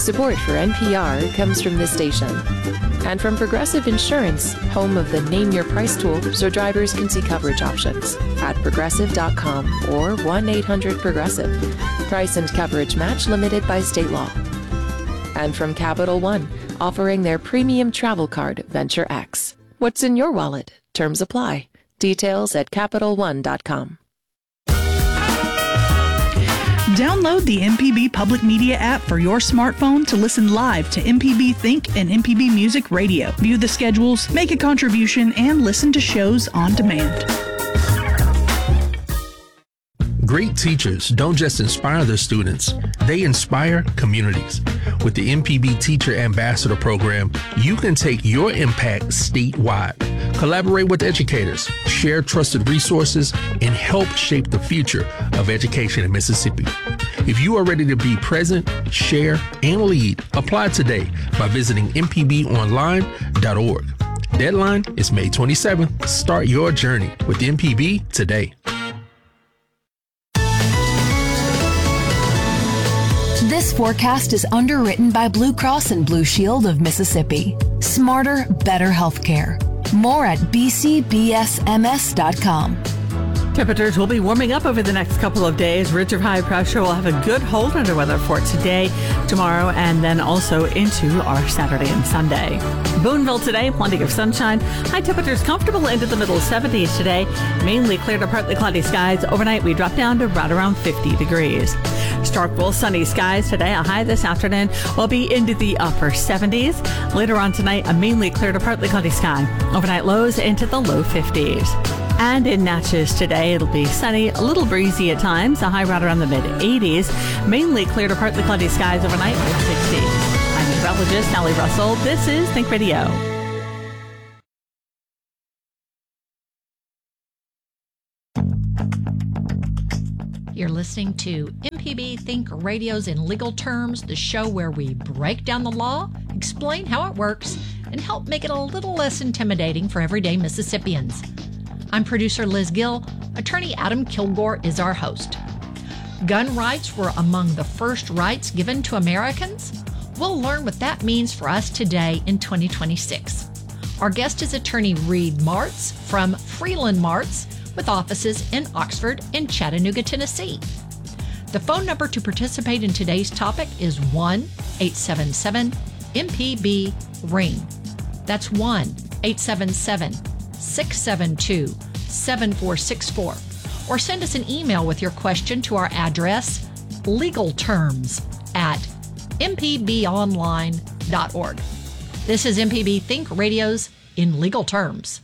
Support for NPR comes from this station and from Progressive Insurance, home of the Name Your Price tool so drivers can see coverage options at progressive.com or 1-800-PROGRESSIVE. Price and coverage match limited by state law. And from Capital One, offering their premium travel card, Venture X. What's in your wallet? Terms apply. Details at CapitalOne.com. Download the MPB Public Media app for your smartphone to listen live to MPB Think and MPB Music Radio. View the schedules, make a contribution, and listen to shows on demand. Great teachers don't just inspire their students, they inspire communities. With the MPB Teacher Ambassador Program, you can take your impact statewide. Collaborate with educators, share trusted resources, and help shape the future of education in Mississippi. If you are ready to be present, share, and lead, apply today by visiting mpbonline.org. Deadline is May 27th. Start your journey with MPB today. This forecast is underwritten by Blue Cross and Blue Shield of Mississippi. Smarter, better healthcare. More at bcbsms.com. Temperatures will be warming up over the next couple of days. Ridge of high pressure will have a good hold under weather for today, tomorrow, and then also into our Saturday and Sunday. Boonville today, plenty of sunshine. High temperatures comfortable into the middle 70s today. Mainly clear to partly cloudy skies. Overnight, we drop down to right around 50 degrees. Starkville, sunny skies today. A high this afternoon will be into the upper 70s. Later on tonight, a mainly clear to partly cloudy sky. Overnight lows into the low 50s. And in Natchez today, it'll be sunny, a little breezy at times, a high right around the mid-80s. Mainly clear to partly cloudy skies overnight, mid-60s. I'm meteorologist Sally Russell. This is Think Radio. You're listening to MPB Think Radio's In Legal Terms, the show where we break down the law, explain how it works, and help make it a little less intimidating for everyday Mississippians. I'm producer Liz Gill. Attorney Adam Kilgore is our host. Gun rights were among the first rights given to Americans? We'll learn what that means for us today in 2026. Our guest is attorney Reed Martz from Freeland Martz, with offices in Oxford and Chattanooga, Tennessee. The phone number to participate in today's topic is 1-877-MPB-RING. That's 1-877-672-7464. Or send us an email with your question to our address, legalterms@mpbonline.org. This is MPB Think Radio's In Legal Terms.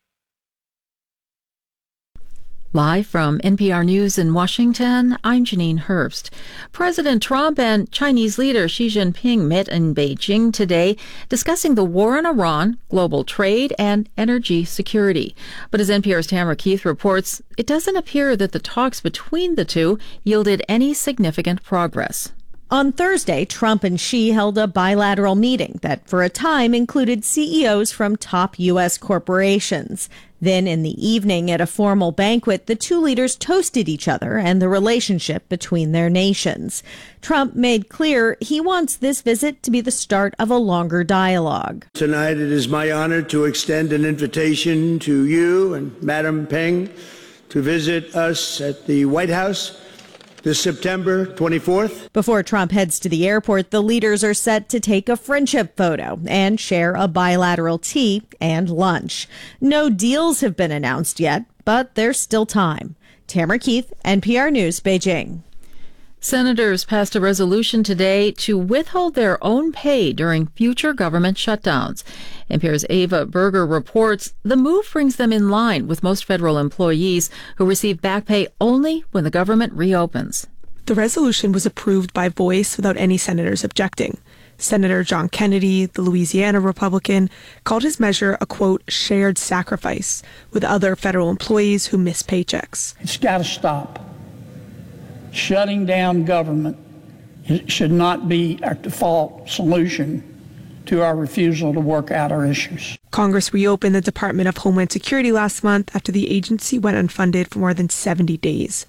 Live from NPR News in Washington, I'm Janine Herbst. President Trump and Chinese leader Xi Jinping met in Beijing today, discussing the war in Iran, global trade, and energy security. But as NPR's Tamara Keith reports, it doesn't appear that the talks between the two yielded any significant progress. On Thursday, Trump and Xi held a bilateral meeting that, for a time, included CEOs from top U.S. corporations. Then in the evening, at a formal banquet, the two leaders toasted each other and the relationship between their nations. Trump made clear he wants this visit to be the start of a longer dialogue. Tonight, it is my honor to extend an invitation to you and Madam Peng to visit us at the White House this September 24th. Before Trump heads to the airport, the leaders are set to take a friendship photo and share a bilateral tea and lunch. No deals have been announced yet, but there's still time. Tamara Keith, NPR News, Beijing. Senators passed a resolution today to withhold their own pay during future government shutdowns. NPR's Ava Berger reports the move brings them in line with most federal employees who receive back pay only when the government reopens. The resolution was approved by voice without any senators objecting. Senator John Kennedy, the Louisiana Republican, called his measure a, quote, shared sacrifice with other federal employees who miss paychecks. It's got to stop. Shutting down government should not be our default solution to our refusal to work out our issues. Congress reopened the Department of Homeland Security last month after the agency went unfunded for more than 70 days.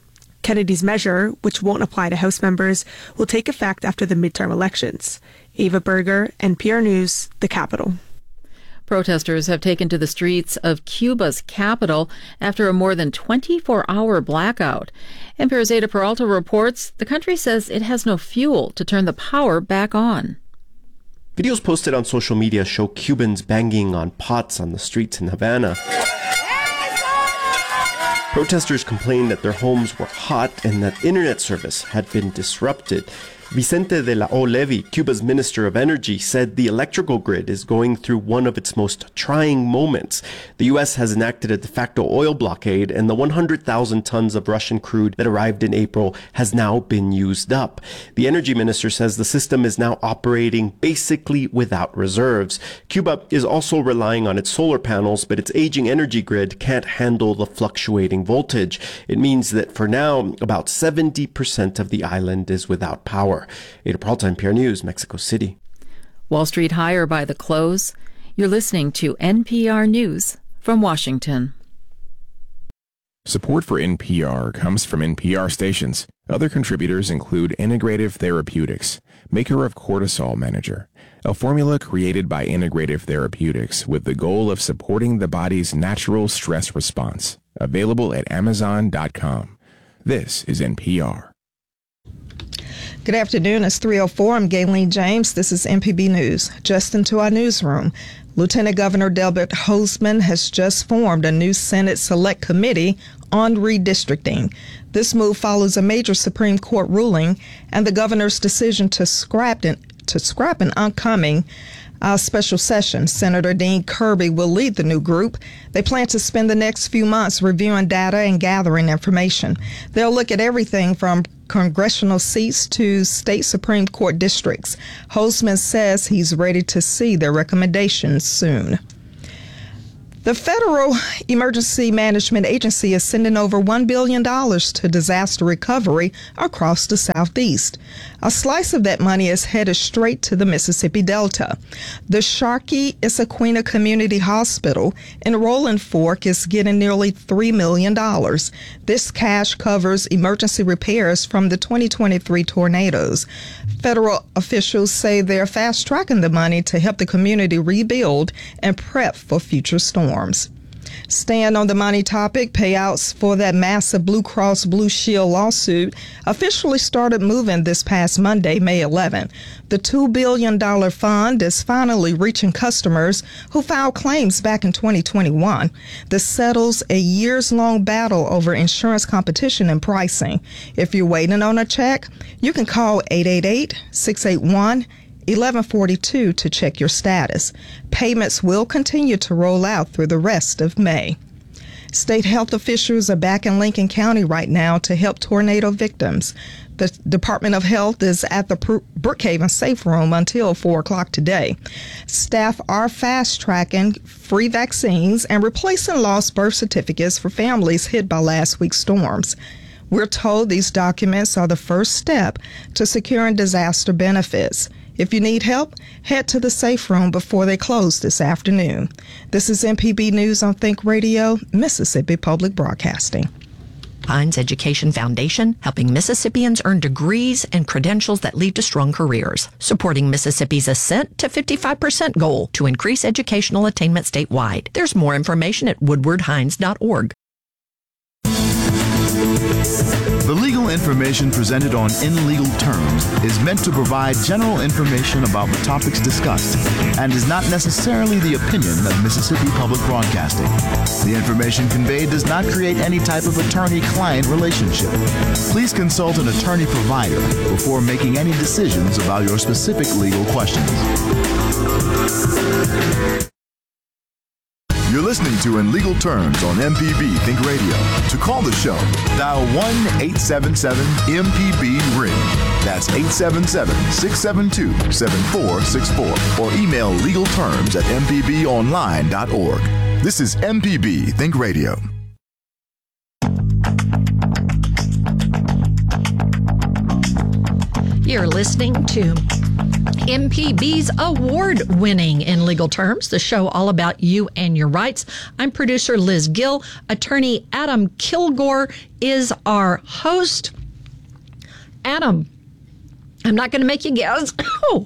Kennedy's measure, which won't apply to House members, will take effect after the midterm elections. Ava Berger, NPR News, the Capitol. Protesters have taken to the streets of Cuba's capital after a more than 24-hour blackout. NPR's Ada Peralta reports the country says it has no fuel to turn the power back on. Videos posted on social media show Cubans banging on pots on the streets in Havana. Protesters complained that their homes were hot and that internet service had been disrupted. Vicente de la O. Levy, Cuba's Minister of Energy, said the electrical grid is going through one of its most trying moments. The U.S. has enacted a de facto oil blockade, and the 100,000 tons of Russian crude that arrived in April has now been used up. The energy minister says the system is now operating basically without reserves. Cuba is also relying on its solar panels, but its aging energy grid can't handle the fluctuating voltage. It means that for now, about 70% of the island is without power. Ada Peralta, NPR News, Mexico City. Wall Street higher by the close. You're listening to NPR News from Washington. Support for NPR comes from NPR stations. Other contributors include Integrative Therapeutics, maker of Cortisol Manager, a formula created by Integrative Therapeutics with the goal of supporting the body's natural stress response. Available at Amazon.com. This is NPR. Good afternoon. It's 3:04. I'm Gayleen James. This is MPB News. Just into our newsroom. Lieutenant Governor Delbert Hosemann has just formed a new Senate Select Committee on redistricting. This move follows a major Supreme Court ruling and the governor's decision to scrap an oncoming special session. Senator Dean Kirby will lead the new group. They plan to spend the next few months reviewing data and gathering information. They'll look at everything from congressional seats to state Supreme Court districts. Hosemann says he's ready to see their recommendations soon. The Federal Emergency Management Agency is sending over $1 billion to disaster recovery across the Southeast. A slice of that money is headed straight to the Mississippi Delta. The Sharkey-Issaquena Community Hospital in Rolling Fork is getting nearly $3 million. This cash covers emergency repairs from the 2023 tornadoes. Federal officials say they're fast-tracking the money to help the community rebuild and prep for future storms. Staying on the money topic, payouts for that massive Blue Cross Blue Shield lawsuit officially started moving this past Monday, May 11. The $2 billion fund is finally reaching customers who filed claims back in 2021. This settles a years-long battle over insurance competition and pricing. If you're waiting on a check, you can call 888-681-1142 to check your status. Payments will continue to roll out through the rest of May. State health officials are back in Lincoln County right now to help tornado victims. The Department of Health is at the Brookhaven Safe Room until 4 o'clock today. Staff are fast-tracking free vaccines and replacing lost birth certificates for families hit by last week's storms. We're told these documents are the first step to securing disaster benefits. If you need help, head to the safe room before they close this afternoon. This is MPB News on Think Radio, Mississippi Public Broadcasting. Hines Education Foundation, helping Mississippians earn degrees and credentials that lead to strong careers, supporting Mississippi's ascent to 55% goal to increase educational attainment statewide. There's more information at woodwardhines.org. The legal information presented on In Legal Terms is meant to provide general information about the topics discussed and is not necessarily the opinion of Mississippi Public Broadcasting. The information conveyed does not create any type of attorney-client relationship. Please consult an attorney provider before making any decisions about your specific legal questions. You're listening to In Legal Terms on MPB Think Radio. To call the show, dial 1-877-MPB-RING. That's 877-672-7464. Or email legalterms@mpbonline.org. This is MPB Think Radio. You're listening to MPB's award-winning In Legal Terms, the show all about you and your rights. I'm producer Liz Gill. Attorney Adam Kilgore is our host. Adam, I'm not going to make you guess.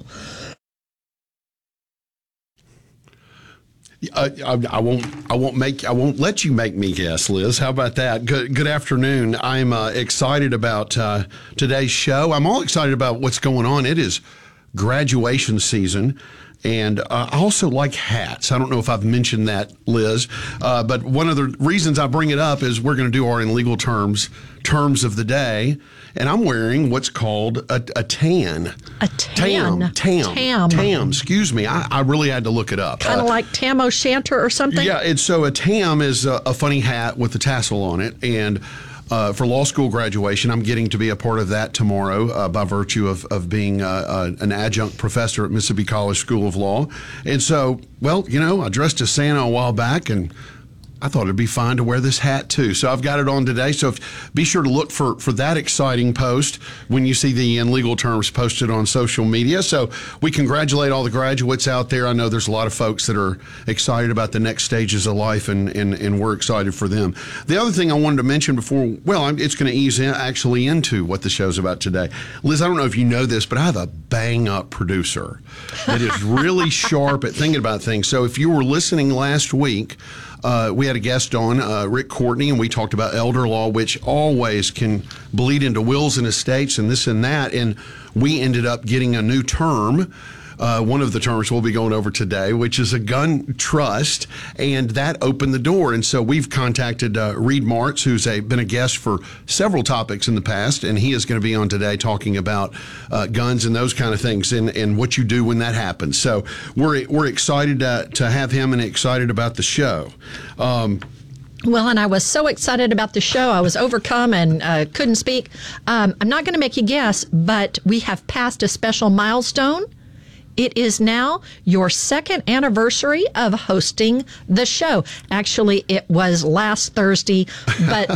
I won't let you make me guess, Liz. How about that? Good afternoon. I'm excited about today's show. I'm all excited about what's going on. It is graduation season. And I also like hats. I don't know if I've mentioned that, Liz, but one of the reasons I bring it up is we're going to do our In Legal Terms of the day, and I'm wearing what's called a tan. A tan? Tam. Excuse me. I really had to look it up. Kind of like Tam O'Shanter or something? Yeah, so a tam is a funny hat with a tassel on it, and for law school graduation, I'm getting to be a part of that tomorrow by virtue of being an adjunct professor at Mississippi College School of Law. And so, well, I dressed as Santa a while back, and I thought it'd be fine to wear this hat too. So I've got it on today. So be sure to look for that exciting post when you see the In Legal Terms posted on social media. So we congratulate all the graduates out there. I know there's a lot of folks that are excited about the next stages of life, and we're excited for them. The other thing I wanted to mention before, it's going to ease into what the show's about today. Liz, I don't know if you know this, but I have a bang-up producer that is really sharp at thinking about things. So if you were listening last week, we had a guest on, Rick Courtney, and we talked about elder law, which always can bleed into wills and estates and this and that. And we ended up getting a new term. One of the terms we'll be going over today, which is a gun trust, and that opened the door. And so we've contacted Reed Martz, who's been a guest for several topics in the past, and he is going to be on today talking about guns and those kind of things and what you do when that happens. So we're excited to have him and excited about the show. Well, and I was so excited about the show, I was overcome and couldn't speak. I'm not going to make you guess, but we have passed a special milestone. It is now your second anniversary of hosting the show. Actually, it was last Thursday, but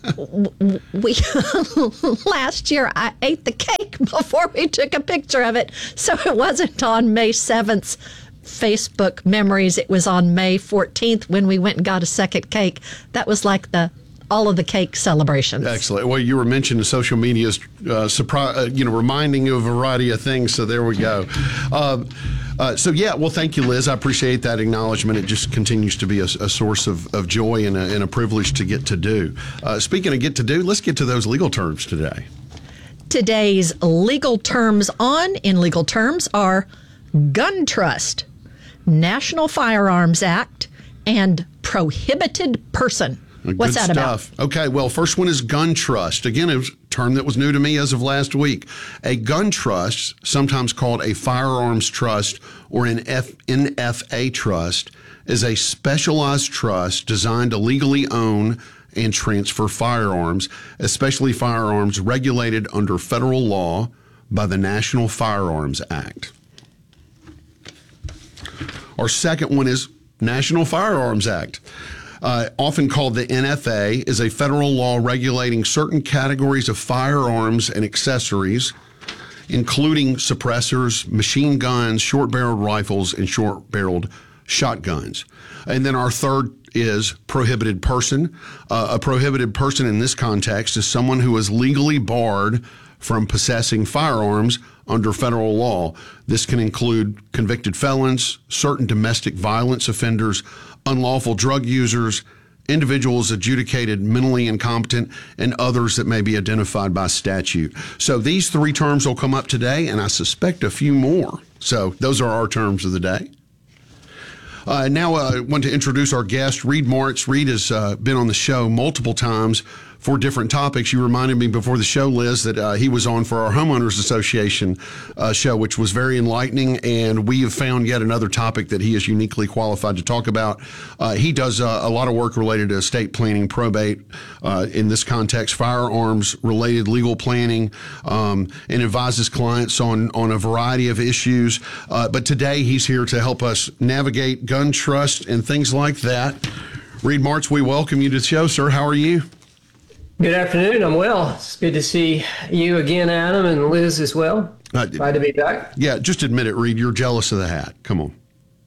last year I ate the cake before we took a picture of it. So it wasn't on May 7th. Facebook memories. It was on May 14th when we went and got a second cake. That was like all of the cake celebrations. Excellent. Well, you were mentioning social media's reminding you of a variety of things. So there we go. Well, thank you, Liz. I appreciate that acknowledgement. It just continues to be a source of joy and a privilege to get to do. Speaking of get to do, let's get to those legal terms today. Today's legal terms In Legal Terms are gun trust, National Firearms Act, and prohibited person. What's that about? Okay, well, first one is gun trust. Again, it was a term that was new to me as of last week. A gun trust, sometimes called a firearms trust or an NFA trust, is a specialized trust designed to legally own and transfer firearms, especially firearms regulated under federal law by the National Firearms Act. Our second one is National Firearms Act. Often called the NFA, is a federal law regulating certain categories of firearms and accessories, including suppressors, machine guns, short-barreled rifles, and short-barreled shotguns. And then our third is prohibited person. A prohibited person in this context is someone who is legally barred from possessing firearms under federal law. This can include convicted felons, certain domestic violence offenders, unlawful drug users, individuals adjudicated mentally incompetent, and others that may be identified by statute. So these three terms will come up today, and I suspect a few more. So those are our terms of the day. Now I want to introduce our guest, Reed Martz. Reed has been on the show multiple times for different topics. You reminded me before the show, Liz, that he was on for our Homeowners Association show, which was very enlightening, and we have found yet another topic that he is uniquely qualified to talk about. He does a lot of work related to estate planning, probate, in this context, firearms-related legal planning, and advises clients on a variety of issues. But today he's here to help us navigate gun trust and things like that. Reed Martz, we welcome you to the show, sir. How are you? Good afternoon. I'm well. It's good to see you again, Adam, and Liz as well. Glad to be back. Yeah, just admit it, Reed. You're jealous of the hat. Come on.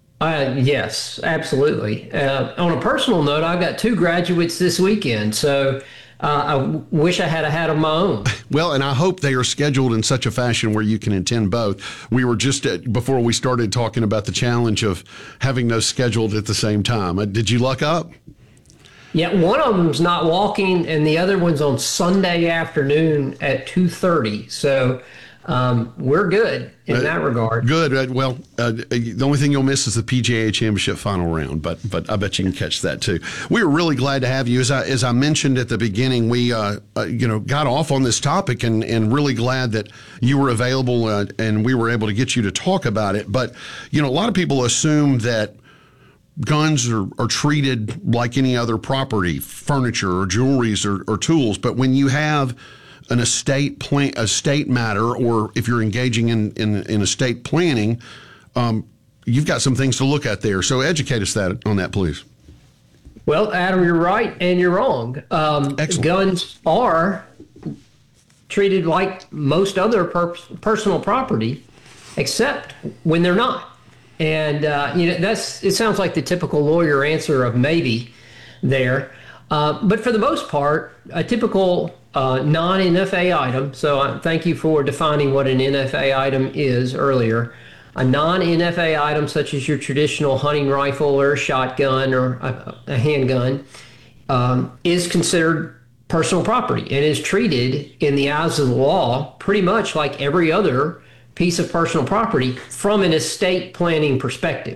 Yes, absolutely. On a personal note, I've got 2 graduates this weekend, so I wish I had a hat of my own. Well, and I hope they are scheduled in such a fashion where you can attend both. We were just, before we started talking about the challenge of having those scheduled at the same time. Did you luck up? Yeah, one of them's not walking, and the other one's on Sunday afternoon at 2:30. So we're good in that regard. Good. Well, the only thing you'll miss is the PGA Championship final round, but I bet you can catch that too. We were really glad to have you. As I mentioned at the beginning, we got off on this topic and really glad that you were available and we were able to get you to talk about it. But a lot of people assume that guns are treated like any other property, furniture or jewelries or tools. But when you have an estate matter, or if you're engaging in estate planning, you've got some things to look at there. So educate us on that, please. Well, Adam, you're right and you're wrong. Guns are treated like most other personal property, except when they're not. And it sounds like the typical lawyer answer of maybe there, but for the most part, a typical non-NFA item. So thank you for defining what an NFA item is earlier. A non-NFA item, such as your traditional hunting rifle or a shotgun or a handgun, is considered personal property and is treated in the eyes of the law pretty much like every other piece of personal property from an estate planning perspective,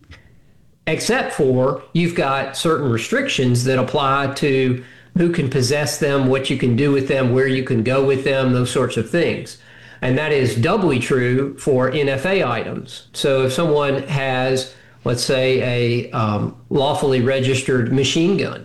except for you've got certain restrictions that apply to who can possess them, what you can do with them, where you can go with them, those sorts of things. And that is doubly true for NFA items. So if someone has, let's say, a lawfully registered machine gun,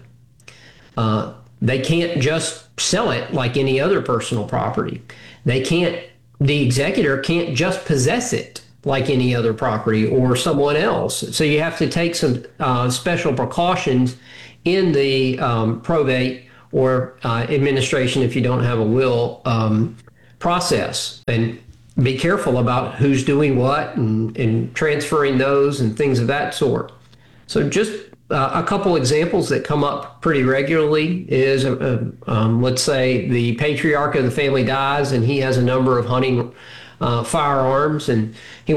they can't just sell it like any other personal property. The executor can't just possess it like any other property or someone else. So you have to take some special precautions in the probate or administration, if you don't have a will, process, and be careful about who's doing what and transferring those and things of that sort. So just a couple examples that come up pretty regularly is, let's say the patriarch of the family dies and he has a number of hunting firearms, and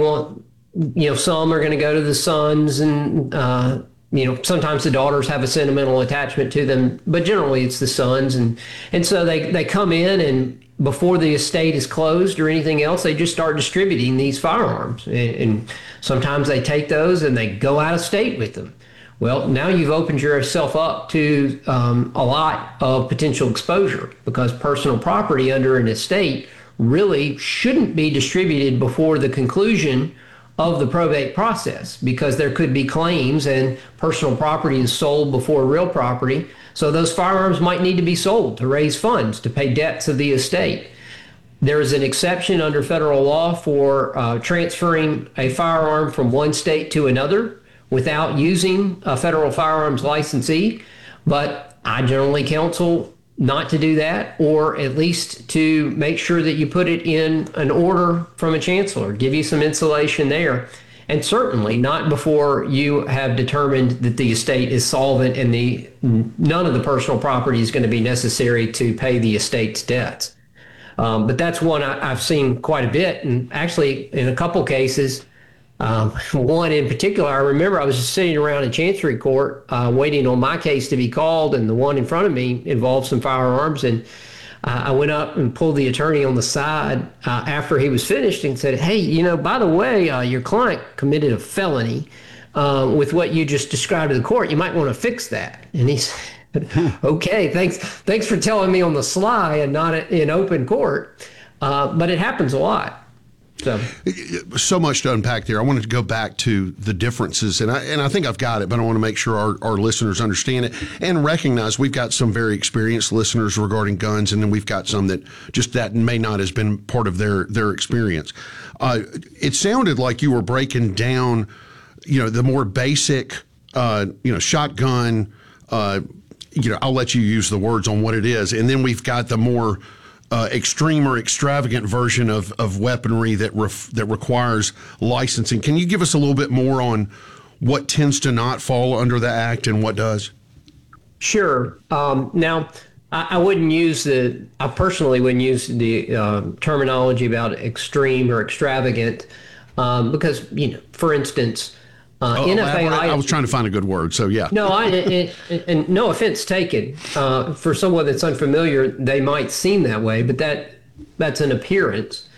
some are going to go to the sons, and sometimes the daughters have a sentimental attachment to them, but generally it's the sons, and so they come in, and before the estate is closed or anything else, they just start distributing these firearms, and sometimes they take those and they go out of state with them. Well, now you've opened yourself up to a lot of potential exposure, because personal property under an estate really shouldn't be distributed before the conclusion of the probate process, because there could be claims and personal property is sold before real property. So those firearms might need to be sold to raise funds to pay debts of the estate. There is an exception under federal law for transferring a firearm from one state to another without using a federal firearms licensee, but I generally counsel not to do that, or at least to make sure that you put it in an order from a chancellor, give you some insulation there, and certainly not before you have determined that the estate is solvent and none of the personal property is going to be necessary to pay the estate's debts. But that's one I've seen quite a bit, and actually in a couple cases, one in particular, I remember I was just sitting around in Chancery Court waiting on my case to be called, and the one in front of me involved some firearms, and I went up and pulled the attorney on the side after he was finished and said, hey, by the way, your client committed a felony with what you just described to the court. You might want to fix that. And he said, okay, thanks for telling me on the sly and not in open court. But it happens a lot. So much to unpack there. I wanted to go back to the differences, and I think I've got it, but I want to make sure our listeners understand it and recognize we've got some very experienced listeners regarding guns, and then we've got some that may not have been part of their experience. It sounded like you were breaking down, the more basic, shotgun. I'll let you use the words on what it is, and then we've got the more extreme or extravagant version of weaponry that requires licensing. Can you give us a little bit more on what tends to not fall under the act and what does? Sure. Now, I personally wouldn't use the terminology about extreme or extravagant because, for instance, NFA I was trying to find a good word, so yeah. No, and no offense taken. For someone that's unfamiliar, they might seem that way, but that's an appearance.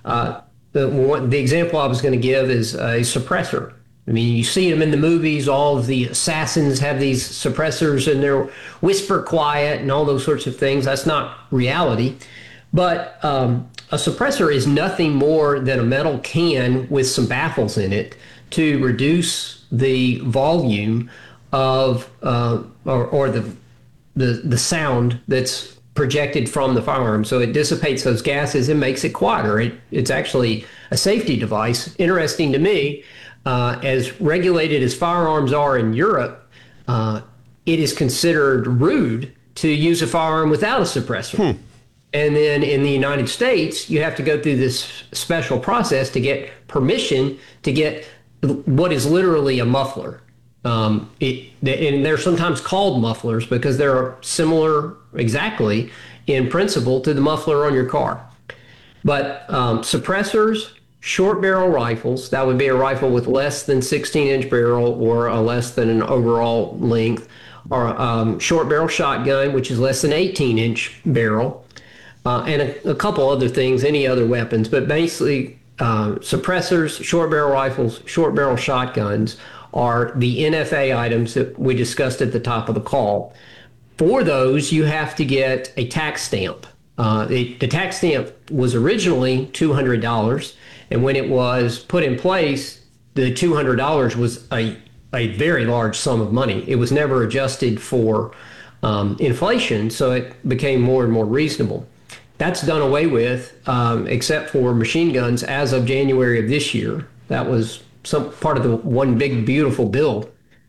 The example I was going to give is a suppressor. I mean, you see them in the movies. All of the assassins have these suppressors and they're whisper quiet and all those sorts of things. That's not reality. But a suppressor is nothing more than a metal can with some baffles in it to reduce the volume of or the sound that's projected from the firearm. So it dissipates those gases and makes it quieter. It's actually a safety device. Interesting to me. As regulated as firearms are in Europe, it is considered rude to use a firearm without a suppressor. And then in the United States, you have to go through this special process to get permission to get what is literally a muffler. And they're sometimes called mufflers because they're similar exactly in principle to the muffler on your car. But suppressors, short barrel rifles, that would be a rifle with less than 16-inch barrel or a less than an overall length, or short barrel shotgun, which is less than 18-inch barrel, and a couple other things, any other weapons. But basically, suppressors, short barrel rifles, short barrel shotguns are the NFA items that we discussed at the top of the call. For those, you have to get a tax stamp. The tax stamp was originally $200. And when it was put in place, the $200 was a very large sum of money. It was never adjusted for inflation, so it became more and more reasonable. That's done away with, except for machine guns as of January of this year. That was some part of the one big, beautiful bill.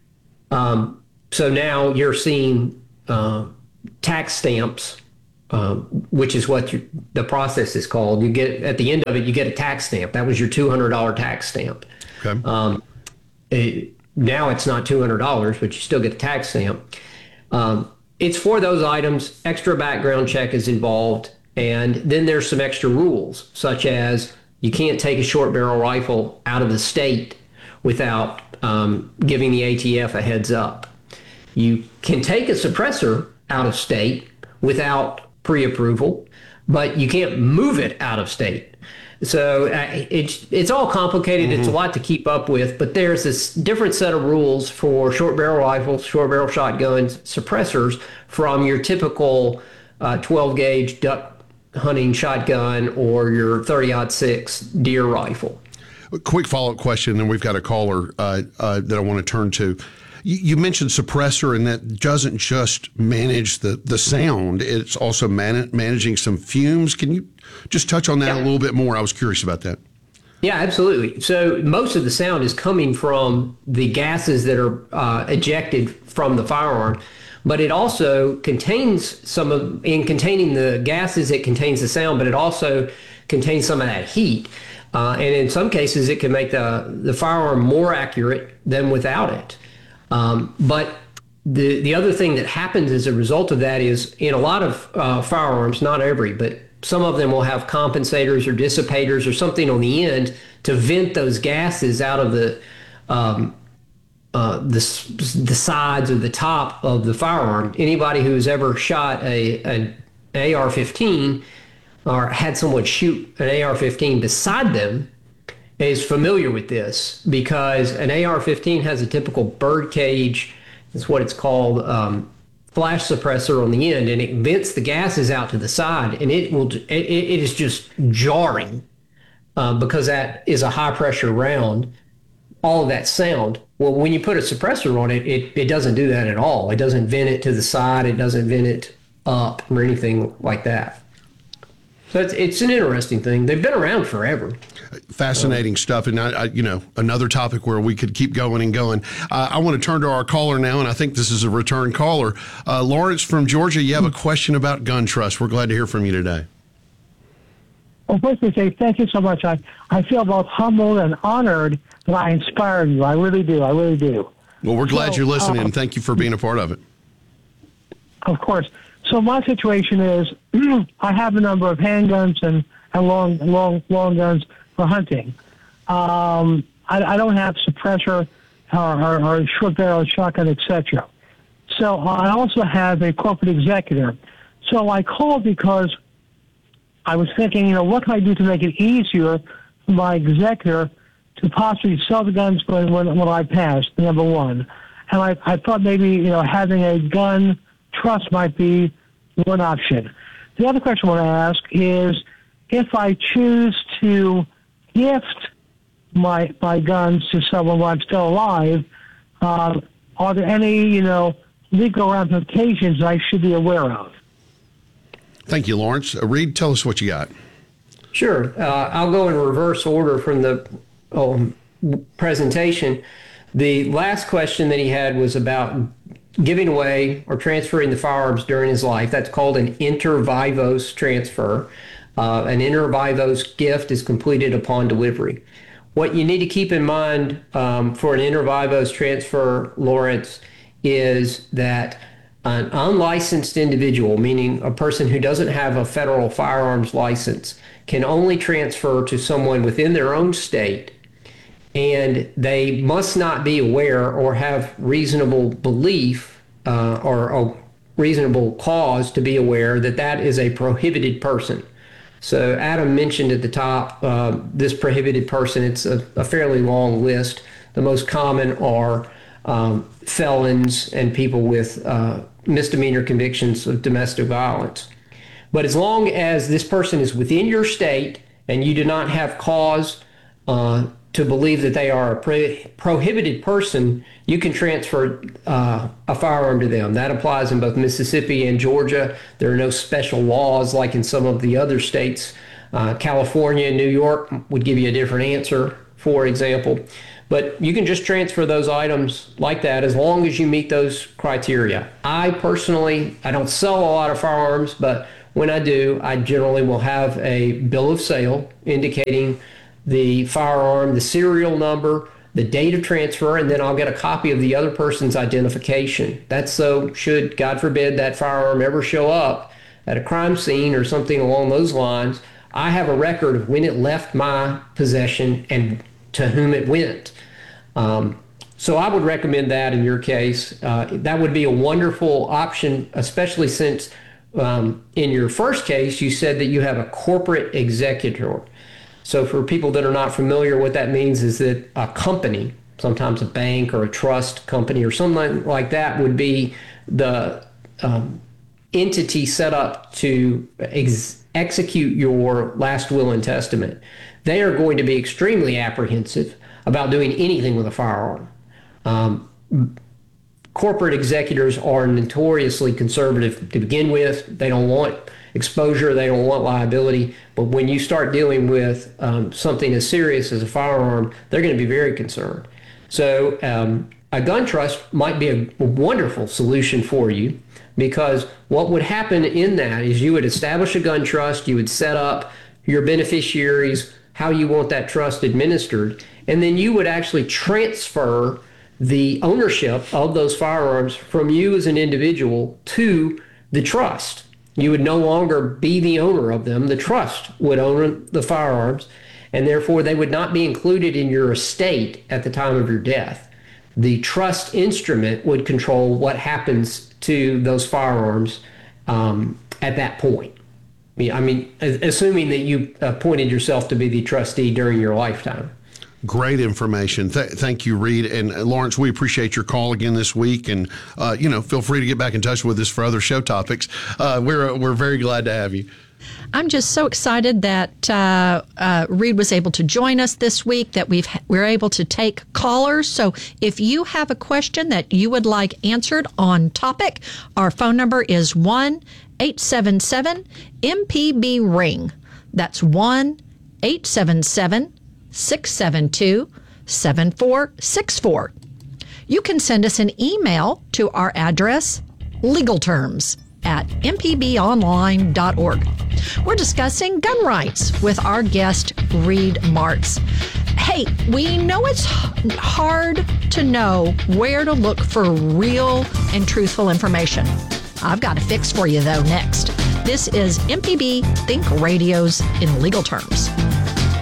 So now you're seeing tax stamps, which is what the process is called. You get, at the end of it, you get a tax stamp. That was your $200 tax stamp. Okay. Now it's not $200, but you still get the tax stamp. It's for those items. Extra background check is involved. And then there's some extra rules, such as you can't take a short barrel rifle out of the state without giving the ATF a heads up. You can take a suppressor out of state without pre-approval, but you can't move it out of state. So it's all complicated. It's a lot to keep up with, but there's this different set of rules for short barrel rifles, short barrel shotguns, suppressors from your typical 12 gauge duck hunting shotgun or your 30-06 deer rifle. A quick follow-up question, and we've got a caller that I want to turn to. You mentioned suppressor, and that doesn't just manage the sound. It's also managing some fumes. Can you just touch on that a little bit more? I was curious about that. Yeah, absolutely. So most of the sound is coming from the gases that are ejected from the firearm, but it also contains in containing the gases, it contains the sound, but it also contains some of that heat. And in some cases, it can make the firearm more accurate than without it. But the other thing that happens as a result of that is in a lot of firearms, not every, but some of them will have compensators or dissipators or something on the end to vent those gases out of the sides or the top of the firearm. Anybody who's ever shot an AR-15 or had someone shoot an AR-15 beside them is familiar with this, because an AR-15 has a typical bird cage, that's what it's called, flash suppressor on the end, and it vents the gases out to the side, and it is just jarring because that is a high pressure round, all of that sound. Well, when you put a suppressor on it, it doesn't do that at all. It doesn't vent it to the side, it doesn't vent it up or anything like that. So it's an interesting thing. They've been around forever. Fascinating stuff. And, another topic where we could keep going and going. I want to turn to our caller now, and I think this is a return caller. Lawrence from Georgia, you have a question about gun trust. We're glad to hear from you today. Well, first we say thank you so much. I feel both humbled and honored that I inspired you. I really do. I really do. Well, we're glad you're listening, and thank you for being a part of it. Of course. So my situation is I have a number of handguns and long guns for hunting. I don't have suppressor or short barrel shotgun, etc. So I also have a corporate executor. So I called because I was thinking, what can I do to make it easier for my executor to possibly sell the guns when I pass, number one. And I thought maybe, having a gun trust might be one option. The other question I want to ask is, if I choose to gift my guns to someone while I'm still alive, are there any, legal ramifications I should be aware of? Thank you, Lawrence. Reed, tell us what you got. Sure. I'll go in reverse order from the presentation. The last question that he had was about giving away or transferring the firearms during his life. That's called an inter vivos transfer. An inter vivos gift is completed upon delivery. What you need to keep in mind for an inter vivos transfer, Lawrence, is that an unlicensed individual, meaning a person who doesn't have a federal firearms license, can only transfer to someone within their own state, and they must not be aware or have reasonable belief or a reasonable cause to be aware that that is a prohibited person. So Adam mentioned at the top this prohibited person. It's a fairly long list. The most common are felons and people with misdemeanor convictions of domestic violence. But as long as this person is within your state and you do not have cause to believe that they are a prohibited person, you can transfer a firearm to them. That applies in both Mississippi and Georgia. There are no special laws like in some of the other states. California and New York would give you a different answer, for example. But you can just transfer those items like that as long as you meet those criteria. I personally, I don't sell a lot of firearms, but when I do, I generally will have a bill of sale indicating the firearm, the serial number, the date of transfer, and then I'll get a copy of the other person's identification. That's so should, God forbid, that firearm ever show up at a crime scene or something along those lines, I have a record of when it left my possession and to whom it went. So I would recommend that in your case. That would be a wonderful option, especially since in your first case, you said that you have a corporate executor. So for people that are not familiar, what that means is that a company, sometimes a bank or a trust company or something like that, would be the entity set up to execute your last will and testament. They are going to be extremely apprehensive about doing anything with a firearm. Corporate executors are notoriously conservative to begin with. They don't want exposure, they don't want liability. But when you start dealing with something as serious as a firearm, they're going to be very concerned. So a gun trust might be a wonderful solution for you, because what would happen in that is you would establish a gun trust, you would set up your beneficiaries, how you want that trust administered, and then you would actually transfer the ownership of those firearms from you as an individual to the trust. You would no longer be the owner of them. The trust would own the firearms, and therefore they would not be included in your estate at the time of your death. The trust instrument would control what happens to those firearms at that point. I mean, assuming that you appointed yourself to be the trustee during your lifetime. Great information. Thank you, Reed. And Lawrence, we appreciate your call again this week. And, feel free to get back in touch with us for other show topics. We're very glad to have you. I'm just so excited that Reed was able to join us this week, that we're able to take callers. So if you have a question that you would like answered on topic, our phone number is 1-877-MPB-RING. That's 1-877-672-7464. You can send us an email to our address, legalterms at mpbonline.org. We're discussing gun rights with our guest, Reed Martz. Hey, we know it's hard to know where to look for real and truthful information. I've got a fix for you, though, next. This is MPB Think Radio's In Legal Terms.